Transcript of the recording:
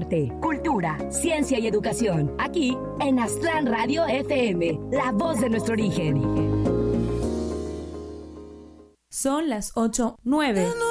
arte, cultura, ciencia y educación. Aquí en Aztlán Radio FM, la voz de nuestro origen. Son las 8:09.